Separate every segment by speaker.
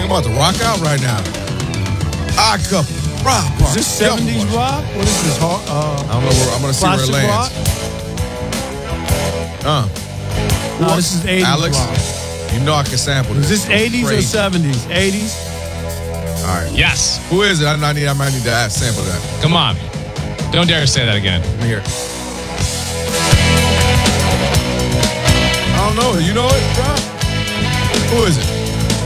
Speaker 1: about to rock out right now. Odd Couple. Rock.
Speaker 2: Is this 70s rock? What is this?
Speaker 1: I don't know where. I'm going to see where it lands.
Speaker 2: Rock? No, this is 80s
Speaker 1: Alex,
Speaker 2: rock.
Speaker 1: you know I can sample this.
Speaker 2: Is this 80s or 70s? 80s?
Speaker 1: All right.
Speaker 3: Yes.
Speaker 1: Who is it? I might need to sample that.
Speaker 3: Come on. Don't dare say that again.
Speaker 1: Let me hear it. I don't know. You know it, bro? Who is it?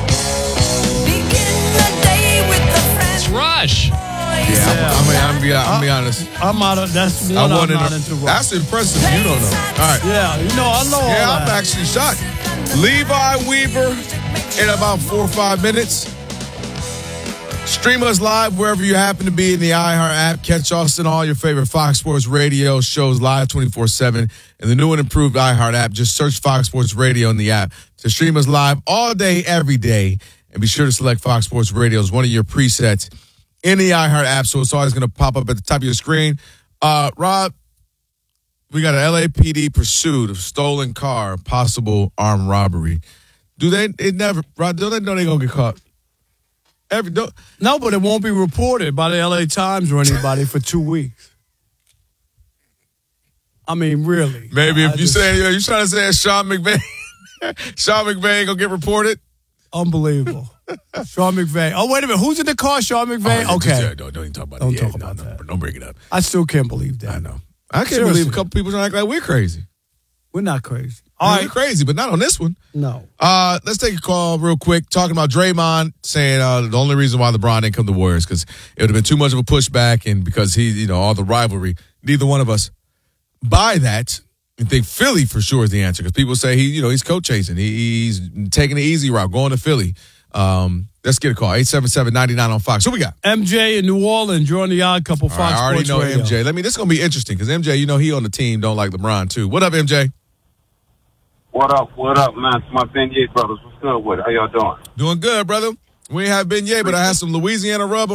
Speaker 3: It's Rush.
Speaker 1: I'm be honest.
Speaker 2: I'm out of, that's one I'm not into rock.
Speaker 1: That's impressive. You don't know. All right.
Speaker 2: Yeah, I know all
Speaker 1: I'm
Speaker 2: that.
Speaker 1: actually shocked. Levi Weaver in about 4 or 5 minutes. Stream us live wherever you happen to be in the iHeart app. Catch us in all your favorite Fox Sports Radio shows live 24/7 in the new and improved iHeart app. Just search Fox Sports Radio in the app to stream us live all day, every day. And be sure to select Fox Sports Radio as one of your presets in the iHeart app, so it's always going to pop up at the top of your screen. Rob, we got an LAPD pursuit of stolen car, possible armed robbery. Don't they know they're going to get caught?
Speaker 2: No, but it won't be reported by the LA Times or anybody for 2 weeks. I mean, really.
Speaker 1: Maybe if you trying to say Sean McVay, Sean McVay ain't going to get reported?
Speaker 2: Unbelievable. Sean McVay. Oh, wait a minute. Who's in the car? Sean McVay? Okay.
Speaker 1: Don't even talk about
Speaker 2: Don't
Speaker 1: it.
Speaker 2: talk about that.
Speaker 1: Don't bring it up.
Speaker 2: I still can't believe that.
Speaker 1: I know. I can't believe a couple people trying to act like we're crazy.
Speaker 2: We're not crazy.
Speaker 1: All right. We're crazy, but not on this one.
Speaker 2: No.
Speaker 1: Let's take a call real quick. Talking about Draymond saying the only reason why LeBron didn't come to Warriors because it would have been too much of a pushback and because he, all the rivalry. Neither one of us buy that. I think Philly for sure is the answer because people say he's coach chasing. He's taking the easy route, going to Philly. Let's get a call. 877-99 on Fox. Who we got?
Speaker 2: MJ in New Orleans. You're on the Odd Couple Fox Sports
Speaker 1: I already know
Speaker 2: Radio.
Speaker 1: MJ. This is going to be interesting because MJ, he on the team, don't like LeBron too. What up, MJ?
Speaker 4: What up, man? It's my Beignet brothers. What's good with it? How y'all doing?
Speaker 1: Doing good, brother. We ain't have Beignet, but I had some Louisiana rub on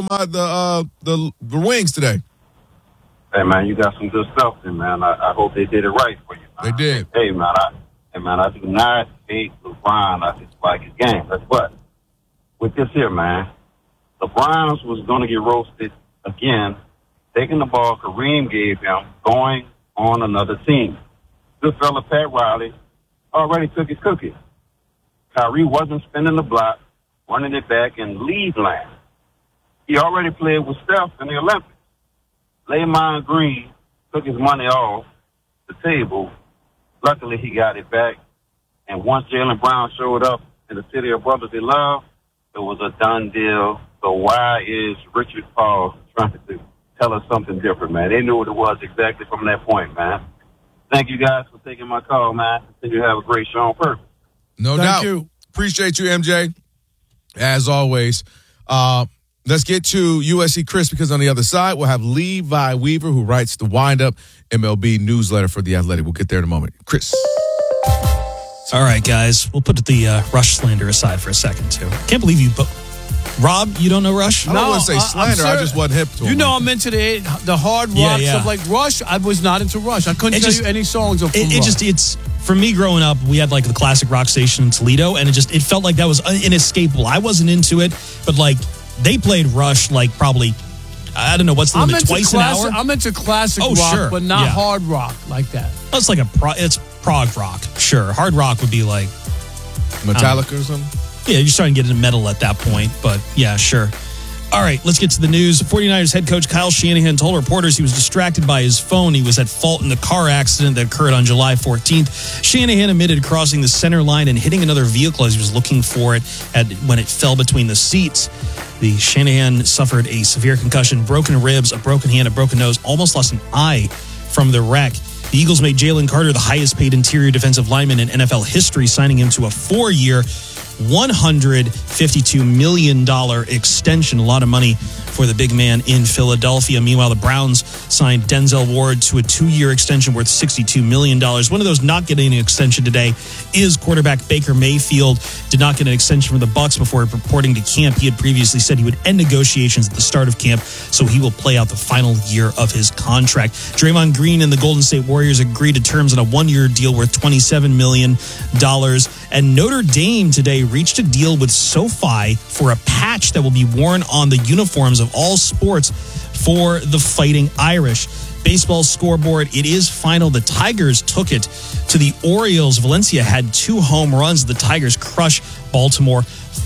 Speaker 1: the wings today.
Speaker 4: Hey, man, you got some good stuff there, man. I hope they did it right for you.
Speaker 1: They did.
Speaker 4: Hey, man, I do not hate LeBron. I just like his game. But with this here, man, the Browns was going to get roasted again, taking the ball Kareem gave him, going on another team. Good fella Pat Riley already took his cookie. Kyrie wasn't spinning the block, running it back in lead land. He already played with Steph in the Olympics. Draymond Green took his money off the table. Luckily, he got it back. And once Jaylen Brown showed up in the city of brothers they love, it was a done deal. So why is Richard Paul trying to tell us something different, man? They knew what it was exactly from that point, man. Thank you guys for taking my call, man. Continue to have a great show on purpose.
Speaker 1: No doubt. You. Appreciate you, MJ. As always. Let's get to USC Chris because on the other side, we'll have Levi Weaver, who writes the Wind-Up MLB newsletter for The Athletic. We'll get there in a moment. Chris.
Speaker 5: All right, guys. We'll put the Rush slander aside for a second, too. Can't believe you Rob, you don't know Rush?
Speaker 1: I don't want to say slander. I just wasn't hip to him.
Speaker 2: I'm into the hard rock stuff like Rush. I was not into Rush. I couldn't tell you any songs of Rush.
Speaker 5: It's for me growing up, we had like the classic rock station in Toledo, and it felt like that was inescapable. I wasn't into it, but like they played Rush like probably, I don't know, what's the limit, twice an hour?
Speaker 2: I'm into classic rock, but not hard rock like that.
Speaker 5: Well, it's like it's prog rock, sure. Hard rock would be like
Speaker 1: Metallica or something?
Speaker 5: Yeah, you're starting to get into metal at that point, but yeah, sure. All right, let's get to the news. 49ers head coach Kyle Shanahan told reporters he was distracted by his phone. He was at fault in the car accident that occurred on July 14th. Shanahan admitted crossing the center line and hitting another vehicle as he was looking for it when it fell between the seats. The Shanahan suffered a severe concussion, broken ribs, a broken hand, a broken nose, almost lost an eye from the wreck. The Eagles made Jalen Carter the highest paid interior defensive lineman in NFL history, signing him to a 4-year, $152 million extension. A lot of money for the big man in Philadelphia. Meanwhile, the Browns signed Denzel Ward to a 2-year extension worth $62 million. One of those not getting an extension today is quarterback Baker Mayfield. Did not get an extension from the Bucs before reporting to camp. He had previously said he would end negotiations at the start of camp, so he will play out the final year of his contract. Draymond Green and the Golden State Warriors agreed to terms on a 1-year deal worth $27 million. And Notre Dame today reached a deal with SoFi for a patch that will be worn on the uniforms of all sports for the Fighting Irish. Baseball scoreboard, it is final. The Tigers took it to the Orioles. Valencia had 2 home runs. The Tigers crushed Baltimore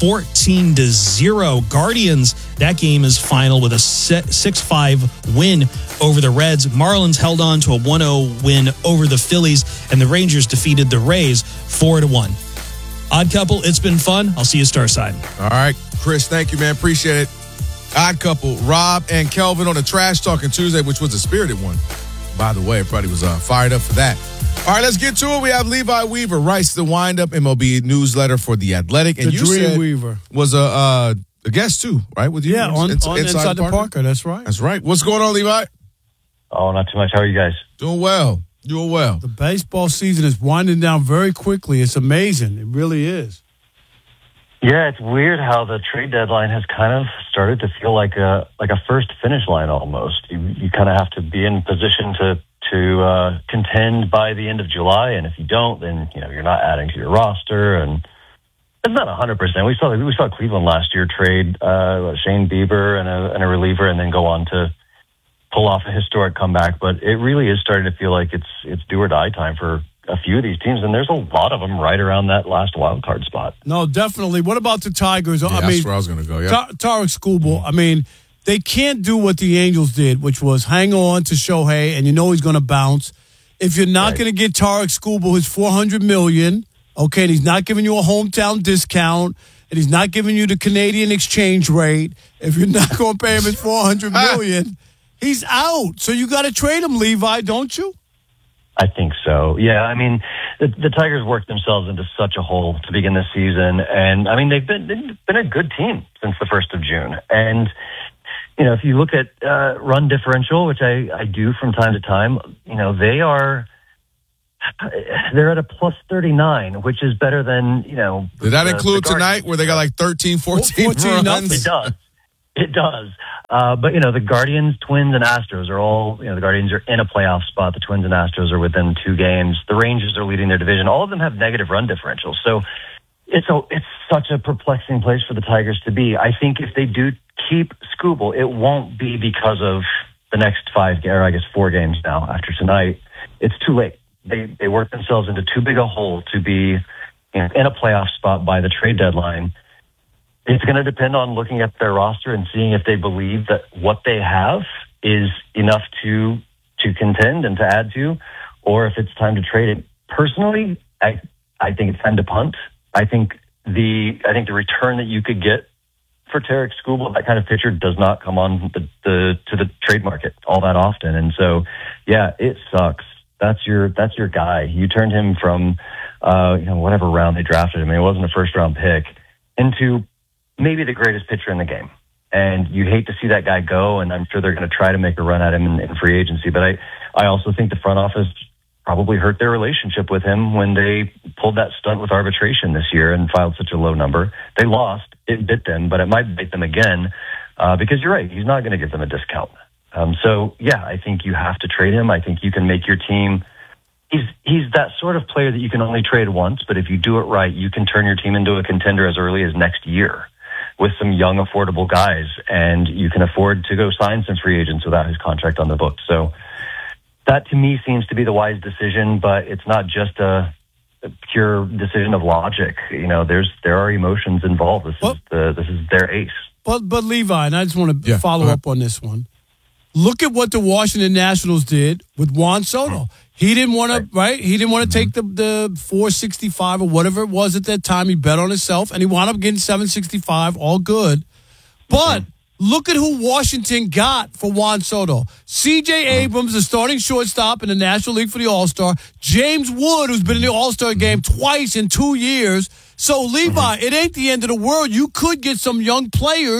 Speaker 5: 14-0. Guardians, that game is final with a 6-5 win over the Reds. Marlins held on to a 1-0 win over the Phillies, and the Rangers defeated the Rays 4-1. Odd Couple, it's been fun. I'll see you Starside.
Speaker 1: All right, Chris, thank you, man. Appreciate it. Odd Couple, Rob and Kelvin on a Trash Talking Tuesday, which was a spirited one. By the way, everybody was fired up for that. All right, let's get to it. We have Levi Weaver, writes the Wind-Up MLB newsletter for The Athletic. And
Speaker 2: the
Speaker 1: you
Speaker 2: Dream
Speaker 1: said
Speaker 2: Weaver
Speaker 1: was a guest too, right? With you?
Speaker 2: Yeah, on Inside the Parker. That's right.
Speaker 1: That's right. What's going on, Levi?
Speaker 6: Oh, not too much. How are you guys?
Speaker 1: Doing well. Doing well.
Speaker 2: The baseball season is winding down very quickly. It's amazing. It really is.
Speaker 6: Yeah, it's weird how the trade deadline has kind of started to feel like a first finish line almost. You kind of have to be in position to contend by the end of July, and if you don't, then you're not adding to your roster, and it's not 100%. We saw Cleveland last year trade Shane Bieber and a reliever, and then go on to pull off a historic comeback. But it really is starting to feel like it's do or die time for a few of these teams, and there's a lot of them right around that last wild card spot.
Speaker 2: No, definitely. What about the Tigers?
Speaker 1: Yeah, that's where I was going to go. Yeah,
Speaker 2: Tarik Skubal. I mean, they can't do what the Angels did, which was hang on to Shohei, and he's going to bounce. If you're not going to get Tarik Skubal his $400 million, okay, and he's not giving you a hometown discount, and he's not giving you the Canadian exchange rate, if you're not going to pay him his $400 million, he's out. So you got to trade him, Levi, don't you?
Speaker 6: I think so. Yeah, I mean, the Tigers worked themselves into such a hole to begin the season, and I mean they've been a good team since the 1st of June. And if you look at run differential, which I do from time to time, they're at a plus 39, which is better than
Speaker 1: Did that include tonight where they got like 13, 14 runs?
Speaker 6: It does. But, the Guardians, Twins, and Astros are all, the Guardians are in a playoff spot. The Twins and Astros are within 2 games. The Rangers are leading their division. All of them have negative run differentials. So it's such a perplexing place for the Tigers to be. I think if they do keep Skubal, it won't be because of the next 4 games now after tonight. It's too late. They worked themselves into too big a hole to be in a playoff spot by the trade deadline. It's going to depend on looking at their roster and seeing if they believe that what they have is enough to contend and to add to, or if it's time to trade it. Personally, I think it's time to punt. I think the return that you could get for Tarik Skubal, that kind of pitcher, does not come on to the trade market all that often. And so, yeah, it sucks. That's your guy. You turned him from whatever round they drafted him. I mean, it wasn't a first round pick, into maybe the greatest pitcher in the game. And you hate to see that guy go, and I'm sure they're going to try to make a run at him in free agency. But I also think the front office probably hurt their relationship with him when they pulled that stunt with arbitration this year and filed such a low number. They lost. It bit them, but it might bite them again because you're right. He's not going to give them a discount. So, yeah, I think you have to trade him. I think you can make your team. He's that sort of player that you can only trade once, but if you do it right, you can turn your team into a contender as early as next year with some young, affordable guys, and you can afford to go sign some free agents without his contract on the books. So that, to me, seems to be the wise decision, but it's not just a pure decision of logic. There are emotions involved. This is their ace.
Speaker 2: But Levi, and I just want to follow up on this one. Look at what the Washington Nationals did with Juan Soto. He didn't want to, right? He didn't want to take the 465 or whatever it was at that time. He bet on himself, and he wound up getting 765, all good. But look at who Washington got for Juan Soto. C.J. Abrams, the starting shortstop in the National League for the All-Star. James Wood, who's been in the All-Star game twice in 2 years. So, Levi, it ain't the end of the world. You could get some young players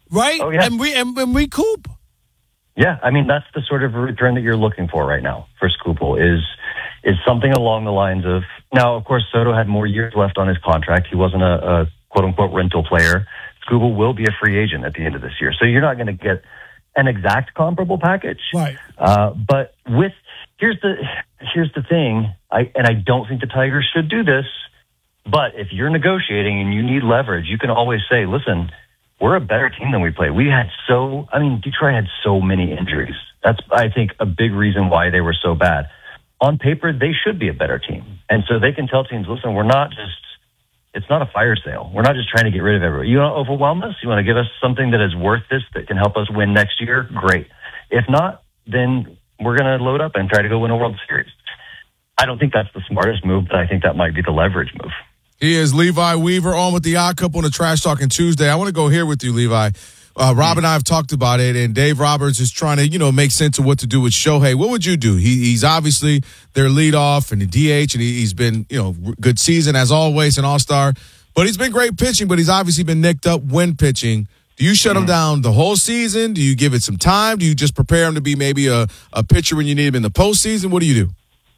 Speaker 2: right?
Speaker 6: Oh, yeah.
Speaker 2: And recoup.
Speaker 6: Yeah, I mean, that's the sort of return that you're looking for right now for Skubal is something along the lines of, now, of course, Soto had more years left on his contract. He wasn't a quote-unquote rental player. Skubal will be a free agent at the end of this year. So you're not going to get an exact comparable package.
Speaker 2: Right.
Speaker 6: But here's the thing, I don't think the Tigers should do this, but if you're negotiating and you need leverage, you can always say, listen, we're a better team than we played. Detroit had so many injuries. That's, I think, a big reason why they were so bad. On paper, they should be a better team. And so they can tell teams, listen, it's not a fire sale. We're not just trying to get rid of everybody. You want to overwhelm us? You want to give us something that is worth this, that can help us win next year? Great. If not, then we're going to load up and try to go win a World Series. I don't think that's the smartest move, but I think that might be the leverage move.
Speaker 1: He is Levi Weaver on with the Odd Couple on the Trash Talking Tuesday. I want to go here with you, Levi. Rob and I have talked about it, and Dave Roberts is trying to, make sense of what to do with Shohei. What would you do? He's obviously their leadoff and the DH, and he's been, good season as always, an all-star. But he's been great pitching, but he's obviously been nicked up when pitching. Do you shut him down the whole season? Do you give it some time? Do you just prepare him to be maybe a pitcher when you need him in the postseason? What do you do?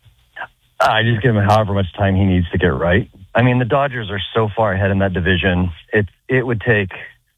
Speaker 6: I just give him however much time he needs to get right. I mean, the Dodgers are so far ahead in that division. It would take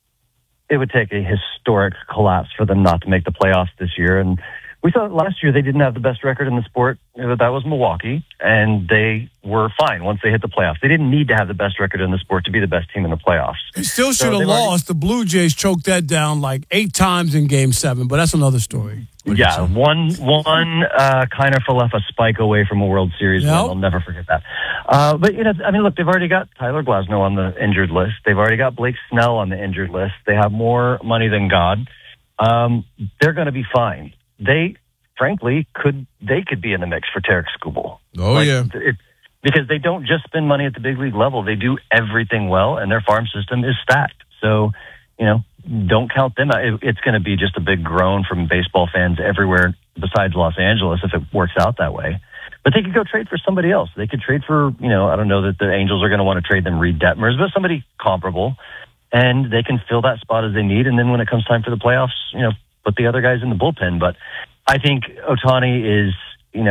Speaker 6: a historic collapse for them not to make the playoffs this year. And we saw last year they didn't have the best record in the sport. That was Milwaukee, and they were fine once they hit the playoffs. They didn't need to have the best record in the sport to be the best team in the playoffs.
Speaker 2: They still should have lost. The Blue Jays choked that down like 8 times in Game 7, but that's another story.
Speaker 6: Yeah, one kind of Falefa spike away from a World Series win. I'll never forget that. But, look, they've already got Tyler Glasnow on the injured list. They've already got Blake Snell on the injured list. They have more money than God. They're going to be fine. They, frankly, could be in the mix for Tarik Skubal. Because they don't just spend money at the big league level. They do everything well, and their farm system is stacked. So, don't count them out. It's going to be just a big groan from baseball fans everywhere besides Los Angeles if it works out that way. But they could go trade for somebody else. They could trade for, I don't know that the Angels are going to want to trade them Reed Detmers, but somebody comparable. And they can fill that spot as they need. And then when it comes time for the playoffs, put the other guys in the bullpen. But I think Ohtani is,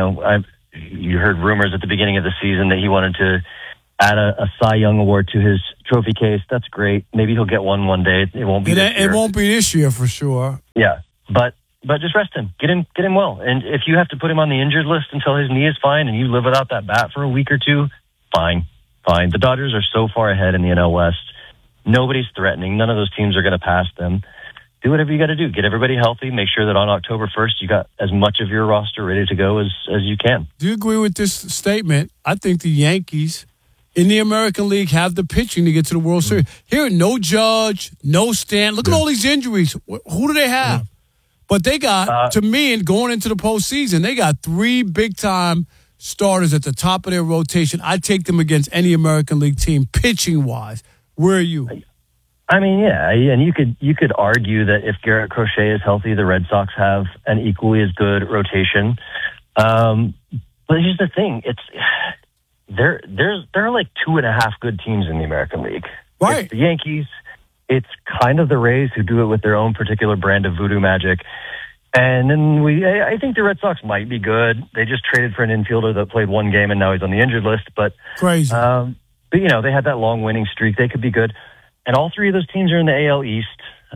Speaker 6: you heard rumors at the beginning of the season that he wanted to add a Cy Young award to his trophy case. That's great. Maybe he'll get one day. It won't be this year.
Speaker 2: It won't be this year for sure.
Speaker 6: Yeah, but just rest him. Get him well. And if you have to put him on the injured list until his knee is fine and you live without that bat for a week or two, fine. The Dodgers are so far ahead in the NL West. Nobody's threatening. None of those teams are going to pass them. Do whatever you got to do. Get everybody healthy. Make sure that on October 1st, you got as much of your roster ready to go as you can.
Speaker 2: Do you agree with this statement? I think the Yankees in the American League have the pitching to get to the World Series. Here, no Judge, no Stan. Look at all these injuries. Who do they have? But they got, to me, and going into the postseason, they got 3 big-time starters at the top of their rotation. I'd take them against any American League team, pitching-wise. Where are you?
Speaker 6: I mean, yeah, and you could argue that if Garrett Crochet is healthy, the Red Sox have an equally as good rotation. But here's the thing: there are like 2.5 good teams in the American League.
Speaker 2: Right,
Speaker 6: it's the Yankees. It's kind of the Rays who do it with their own particular brand of voodoo magic. And then I think the Red Sox might be good. They just traded for an infielder that played 1 game and now he's on the injured list. But
Speaker 2: crazy.
Speaker 6: But they had that long winning streak. They could be good. And all 3 of those teams are in the AL East.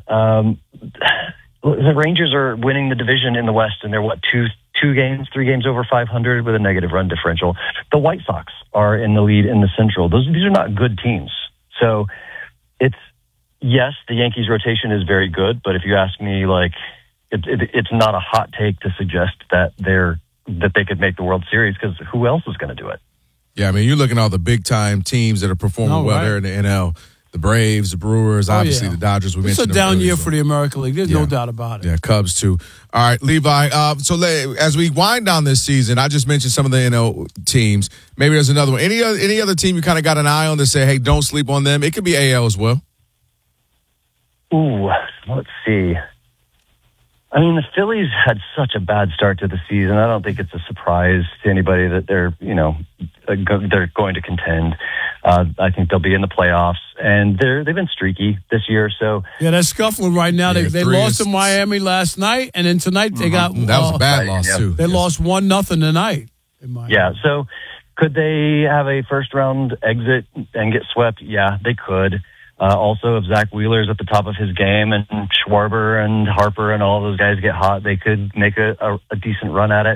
Speaker 6: The Rangers are winning the division in the West, and they're 3 games over 500 with a negative run differential. The White Sox are in the lead in the Central. These are not good teams. So yes, the Yankees rotation is very good, but if you ask me, it's not a hot take to suggest that they could make the World Series, because who else is going to do it?
Speaker 1: Yeah, I mean, you're looking at all the big-time teams that are performing well there in the NL. The Braves, the Brewers, obviously the Dodgers.
Speaker 2: It's a down year for the American League. There's no doubt about it.
Speaker 1: Yeah, Cubs too. All right, Levi. As we wind down this season, I just mentioned some of the NL teams. Maybe there's another one. Any other team you kind of got an eye on to say, hey, don't sleep on them? It could be AL as well.
Speaker 6: Ooh, let's see. I mean, the Phillies had such a bad start to the season. I don't think it's a surprise to anybody that they're going to contend. I think they'll be in the playoffs, and they've been streaky this year. So
Speaker 2: yeah, they're scuffling right now.
Speaker 1: Yeah,
Speaker 2: they lost to Miami last night, and then tonight they got
Speaker 1: that was a bad loss too.
Speaker 2: They lost 1-0 tonight.
Speaker 6: Yeah, so could they have a first round exit and get swept? Yeah, they could. Also, if Zach Wheeler's at the top of his game and Schwarber and Harper and all those guys get hot, they could make a decent run at it.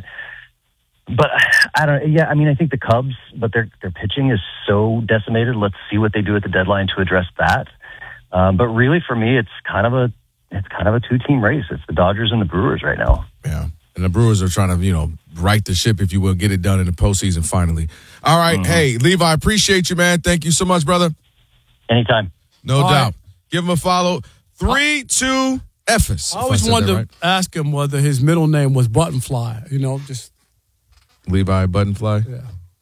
Speaker 6: But I don't. Yeah, I mean, I think the Cubs, but their pitching is so decimated. Let's see what they do at the deadline to address that. But really, for me, it's kind of a 2-team race. It's the Dodgers and the Brewers right now.
Speaker 1: Yeah, and the Brewers are trying to right the ship, if you will, get it done in the postseason finally. All right, Hey Levi, appreciate you, man. Thank you so much, brother.
Speaker 6: Anytime.
Speaker 1: No doubt. Right. Give him a follow. 3-2 Ephes.
Speaker 2: I always wanted to ask him whether his middle name was Buttonfly. Just
Speaker 1: Levi Buttonfly.
Speaker 2: Yeah.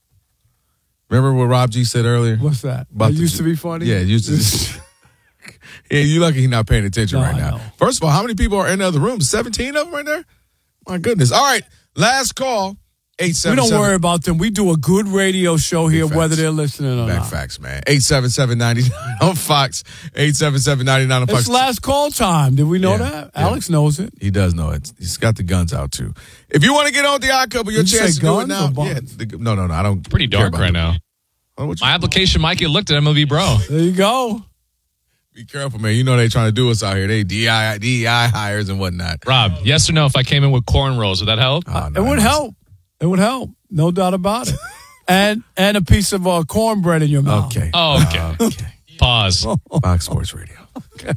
Speaker 1: Remember what Rob G said earlier?
Speaker 2: What's that? It used to be funny.
Speaker 1: Yeah, it used to. Yeah, you're lucky he's not paying attention right now. First of all, how many people are in the other room? 17 of them right there. My goodness. All right, last call. 877.
Speaker 2: We don't worry about them. We do a good radio show here, whether they're listening or not.
Speaker 1: Facts, man. 877-99 on Fox. 877-99 on Fox.
Speaker 2: It's last call time. Did we know that? Yeah. Alex knows it.
Speaker 1: He does know it. He's got the guns out, too. If you want to get on the Odd Couple, your chance to do it now. Yeah, no, I don't.
Speaker 3: Pretty dark right now. My application might get looked at MLB Bro.
Speaker 2: There you go.
Speaker 1: Be careful, man. You know they trying to do us out here. They DEI hires and whatnot.
Speaker 3: Rob, yes or no, if I came in with cornrows, would that help?
Speaker 2: It would help. It would help. No doubt about it. and a piece of cornbread in your mouth.
Speaker 1: Okay.
Speaker 3: Oh, okay. Pause.
Speaker 1: Fox Sports Radio.
Speaker 2: Okay.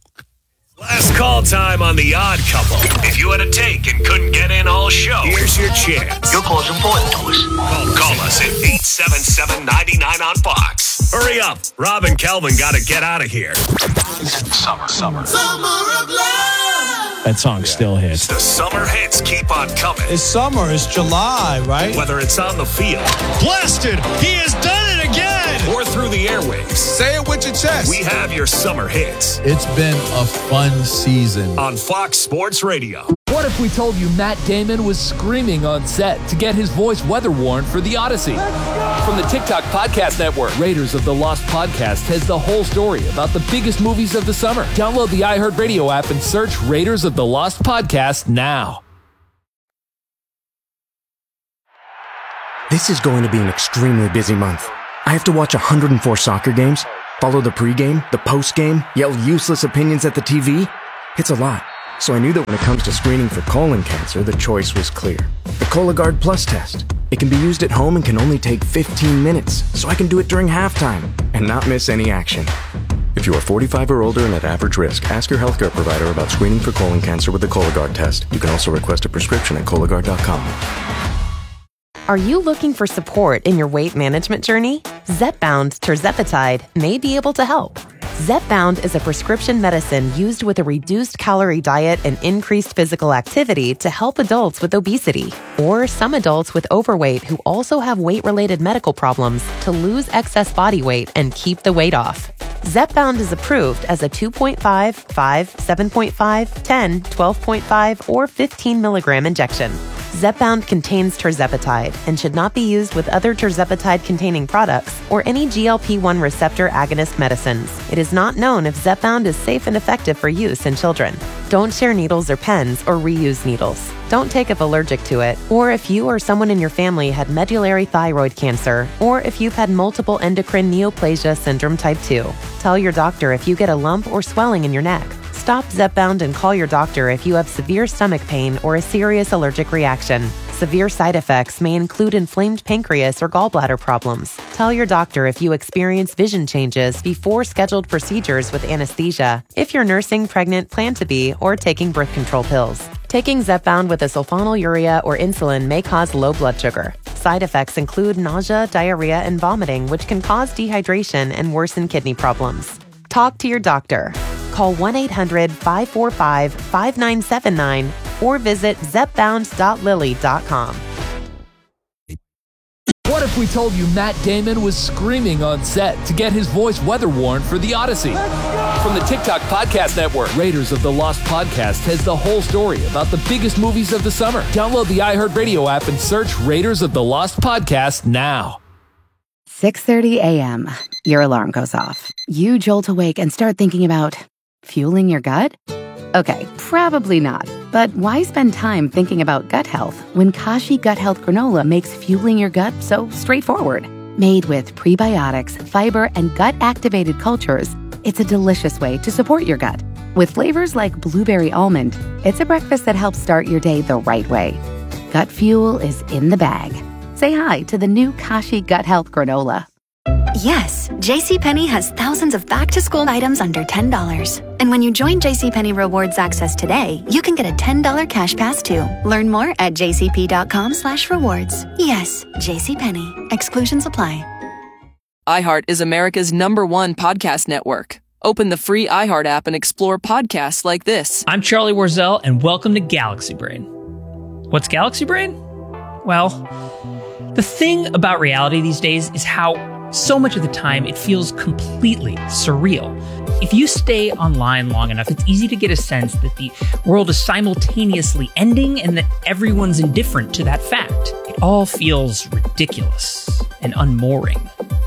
Speaker 7: Last call time on The Odd Couple. If you had a take and couldn't get in all show, here's your chance.
Speaker 8: Your call's important to us.
Speaker 7: Call us at 877-99 on Fox. Hurry up. Rob and Kelvin got to get out of here.
Speaker 8: Summer of love.
Speaker 5: That song still hits.
Speaker 7: The summer hits keep on coming.
Speaker 2: It's summer. It's July, right?
Speaker 7: Whether it's on the field.
Speaker 5: Blasted! He has done it again!
Speaker 7: Or through the airwaves.
Speaker 1: Say it with your chest.
Speaker 7: We have your summer hits.
Speaker 9: It's been a fun season.
Speaker 7: On Fox Sports Radio.
Speaker 10: What if we told you Matt Damon was screaming on set to get his voice weather-worn for The Odyssey? From the TikTok Podcast Network, Raiders of the Lost Podcast has the whole story about the biggest movies of the summer. Download the iHeartRadio app and search Raiders of the Lost Podcast now.
Speaker 11: This is going to be an extremely busy month. I have to watch 104 soccer games, follow the pregame, the postgame, yell useless opinions at the TV. It's a lot. So I knew that when it comes to screening for colon cancer, the choice was clear. The Cologuard Plus test. It can be used at home and can only take 15 minutes, so I can do it during halftime and not miss any action. If you are 45 or older and at average risk, ask your healthcare provider about screening for colon cancer with the Cologuard test. You can also request a prescription at Cologuard.com.
Speaker 12: Are you looking for support in your weight management journey? Zepbound tirzepatide may be able to help. Zepbound is a prescription medicine used with a reduced calorie diet and increased physical activity to help adults with obesity or some adults with overweight who also have weight-related medical problems to lose excess body weight and keep the weight off. Zepbound is approved as a 2.5, 5, 7.5, 10, 12.5, or 15 milligram injection. Zepbound contains tirzepatide and should not be used with other tirzepatide-containing products or any GLP-1 receptor agonist medicines. It is not known if Zepbound is safe and effective for use in children. Don't share needles or pens or reuse needles. Don't take if allergic to it, or if you or someone in your family had medullary thyroid cancer, or if you've had multiple endocrine neoplasia syndrome type 2. Tell your doctor if you get a lump or swelling in your neck. Stop Zepbound and call your doctor if you have severe stomach pain or a serious allergic reaction. Severe side effects may include inflamed pancreas or gallbladder problems. Tell your doctor if you experience vision changes before scheduled procedures with anesthesia, if you're nursing, pregnant, plan to be, or taking birth control pills. Taking Zepbound with a sulfonylurea or insulin may cause low blood sugar. Side effects include nausea, diarrhea, and vomiting, which can cause dehydration and worsen kidney problems. Talk to your doctor. Call 1-800-545-5979 or visit zepbound.lilly.com.
Speaker 10: What if we told you Matt Damon was screaming on set to get his voice weather-worn for The Odyssey? From the TikTok Podcast Network, Raiders of the Lost Podcast has the whole story about the biggest movies of the summer. Download the iHeartRadio app and search Raiders of the Lost Podcast now.
Speaker 13: 6:30 a.m. Your alarm goes off. You jolt awake and start thinking about fueling your gut? Okay, probably not. But why spend time thinking about gut health when Kashi Gut Health Granola makes fueling your gut so straightforward? Made with prebiotics, fiber, and gut-activated cultures, it's a delicious way to support your gut. With flavors like blueberry almond, it's a breakfast that helps start your day the right way. Gut fuel is in the bag. Say hi to the new Kashi Gut Health Granola.
Speaker 14: Yes, JCPenney has thousands of back-to-school items under $10. And when you join JCPenney Rewards Access today, you can get a $10 cash pass too. Learn more at jcp.com/rewards. Yes, JCPenney. Exclusions apply.
Speaker 15: iHeart is America's #1 podcast network. Open the free iHeart app and explore podcasts like this.
Speaker 16: I'm Charlie Warzel, and welcome to Galaxy Brain. What's Galaxy Brain? Well, the thing about reality these days is how so much of the time it feels completely surreal. If you stay online long enough, it's easy to get a sense that the world is simultaneously ending and that everyone's indifferent to that fact. It all feels ridiculous and unmooring.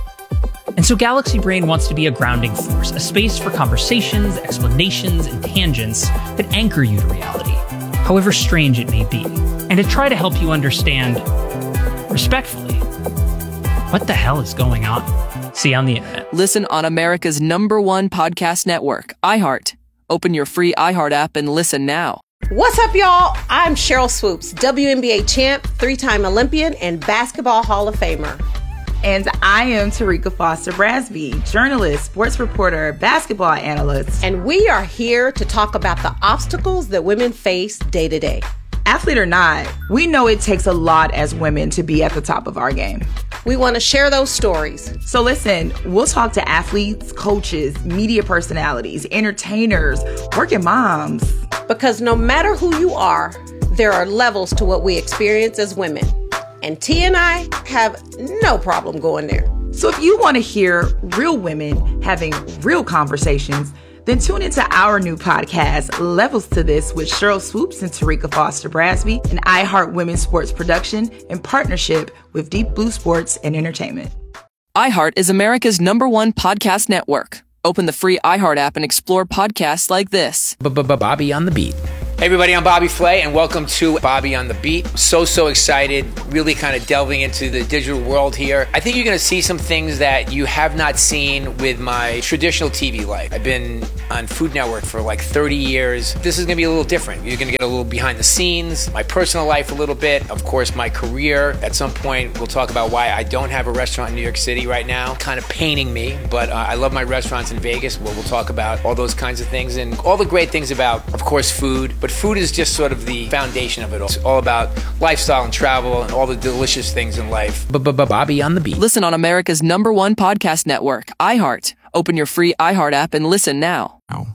Speaker 16: And so Galaxy Brain wants to be a grounding force, a space for conversations, explanations, and tangents that anchor you to reality, however strange it may be, and to try to help you understand, respectfully, what the hell is going on? See you on the internet.
Speaker 15: Listen on America's #1 podcast network, iHeart. Open your free iHeart app and listen now.
Speaker 17: What's up, y'all? I'm Cheryl Swoops, WNBA champ, 3-time Olympian, and Basketball Hall of Famer.
Speaker 18: And I am Tarika Foster Brasby, journalist, sports reporter, basketball analyst.
Speaker 17: And we are here to talk about the obstacles that women face day to day.
Speaker 18: Athlete or not, we know it takes a lot as women to be at the top of our game.
Speaker 17: We want to share those stories.
Speaker 18: So listen, we'll talk to athletes, coaches, media personalities, entertainers, working moms.
Speaker 17: Because no matter who you are, there are levels to what we experience as women. And T and I have no problem going there.
Speaker 18: So if you want to hear real women having real conversations, then tune into our new podcast, Levels to This, with Cheryl Swoops and Tarika Foster Brasby, an iHeart Women's Sports production in partnership with Deep Blue Sports and Entertainment.
Speaker 15: iHeart is America's #1 podcast network. Open the free iHeart app and explore podcasts like this.
Speaker 19: Bobby on the Beat. Hey everybody, I'm Bobby Flay, and welcome to Bobby on the Beat. So excited, really kind of delving into the digital world here. I think you're going to see some things that you have not seen with my traditional TV life. I've been on Food Network for like 30 years. This is going to be a little different. You're going to get a little behind the scenes, my personal life a little bit, of course my career. At some point, we'll talk about why I don't have a restaurant in New York City right now. Kind of paining me, but I love my restaurants in Vegas. We'll talk about all those kinds of things and all the great things about, of course, food. But food is just sort of the foundation of it all. It's all about lifestyle and travel and all the delicious things in life. Bobby on the Beat.
Speaker 15: Listen on America's #1 podcast network, iHeart. Open your free iHeart app and listen now.